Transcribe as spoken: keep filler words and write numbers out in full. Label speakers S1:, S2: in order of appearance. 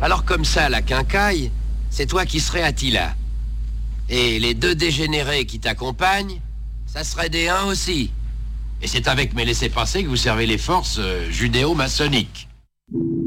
S1: Alors comme ça, la quincaille, c'est toi qui serais Attila. Et les deux dégénérés qui t'accompagnent, ça serait des Huns aussi. Et c'est avec mes laissez-passer que vous servez les forces euh, judéo-maçonniques.